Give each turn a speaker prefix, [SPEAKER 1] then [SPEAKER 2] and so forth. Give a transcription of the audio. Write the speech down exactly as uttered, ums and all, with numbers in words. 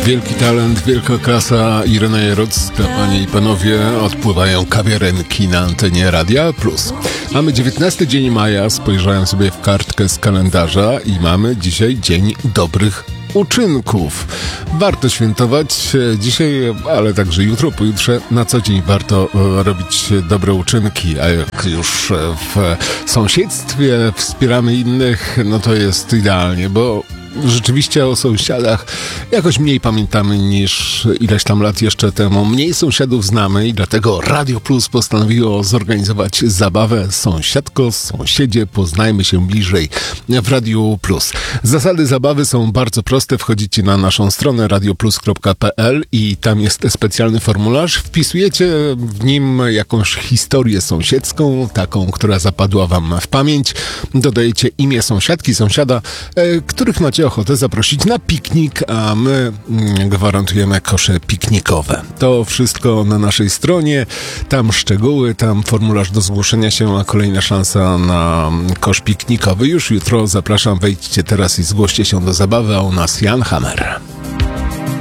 [SPEAKER 1] Wielki talent, wielka klasa, Irena Jarocka, panie i panowie, odpływają kawiarenki na antenie Radia Plus. Mamy dziewiętnasty dzień maja, spojrzałem sobie w kartkę z kalendarza i mamy dzisiaj dzień dobrych uczynków. Warto świętować dzisiaj, ale także jutro, pojutrze, na co dzień warto robić dobre uczynki, a jak już w sąsiedztwie wspieramy innych, no to jest idealnie, bo rzeczywiście o sąsiadach jakoś mniej pamiętamy niż ileś tam lat jeszcze temu. Mniej sąsiadów znamy i dlatego Radio Plus postanowiło zorganizować zabawę Sąsiadko, sąsiedzie, poznajmy się bliżej w Radiu Plus. Zasady zabawy są bardzo proste. Wchodzicie na naszą stronę radioplus kropka p l i tam jest specjalny formularz. Wpisujecie w nim jakąś historię sąsiedzką, taką, która zapadła wam w pamięć. Dodajecie imię sąsiadki, sąsiada, e, których macie ochotę zaprosić na piknik, a my gwarantujemy kosze piknikowe. To wszystko na naszej stronie, tam szczegóły, tam formularz do zgłoszenia się, a kolejna szansa na kosz piknikowy już jutro. Zapraszam, wejdźcie teraz i zgłoście się do zabawy, a u nas Jan Hammer.